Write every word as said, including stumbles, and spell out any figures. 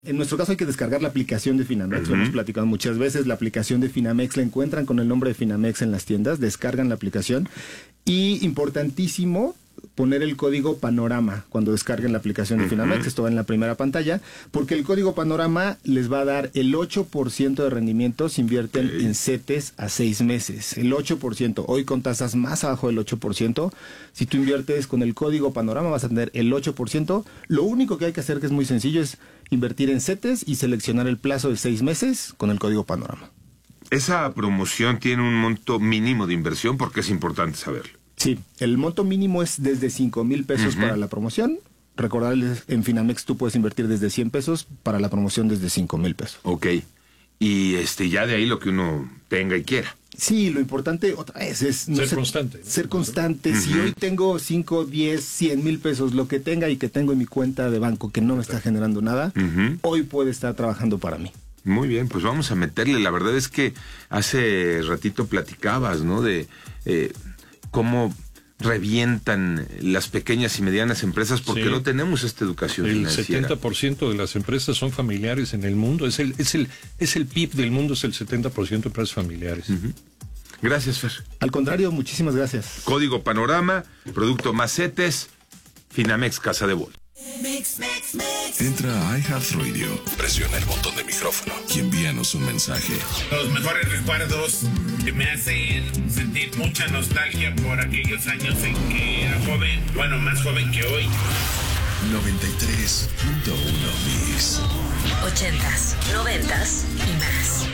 En nuestro caso hay que descargar la aplicación de Finamex, uh-huh. Lo hemos platicado muchas veces. La aplicación de Finamex la encuentran con el nombre de Finamex en las tiendas, descargan la aplicación y, importantísimo, poner el código Panorama cuando descarguen la aplicación de uh-huh. Finamex. Esto va en la primera pantalla, porque el código Panorama les va a dar el ocho por ciento de rendimiento si invierten okay. en CETES a seis meses. El ocho por ciento, hoy con tasas más abajo del ocho por ciento. Si tú inviertes con el código Panorama vas a tener el ocho por ciento. Lo único que hay que hacer, que es muy sencillo, es invertir en CETES y seleccionar el plazo de seis meses con el código Panorama. ¿Esa promoción tiene un monto mínimo de inversión? Porque es importante saberlo. Sí, el monto mínimo es desde cinco mil pesos uh-huh. para la promoción. Recordarles, en Finamex tú puedes invertir desde cien pesos, para la promoción desde cinco mil pesos. Ok, y este ya de ahí lo que uno tenga y quiera. Sí, lo importante otra vez es... No ser, ser constante. ¿no? Ser constante. Uh-huh. Si hoy tengo cinco, diez, cien mil pesos, lo que tenga y que tengo en mi cuenta de banco que no me está generando nada, uh-huh. hoy puede estar trabajando para mí. Muy bien, pues vamos a meterle. La verdad es que hace ratito platicabas, ¿no? De... Eh, cómo revientan las pequeñas y medianas empresas porque sí. no tenemos esta educación el financiera. El setenta por ciento de las empresas son familiares en el mundo. Es el, es el, es el P I B del mundo, es el setenta por ciento de empresas familiares. Uh-huh. Gracias, Fer. Al contrario, muchísimas gracias. Código Panorama, producto más CETES, Finamex Casa de Bolsa. Mix, mix, mix. Entra a iHeartRadio, presiona el botón de micrófono y envíanos un mensaje. Los mejores recuerdos que me hacen sentir mucha nostalgia por aquellos años en que era joven, bueno, más joven que hoy. noventa y tres punto uno Mix. Ochentas, noventas y más.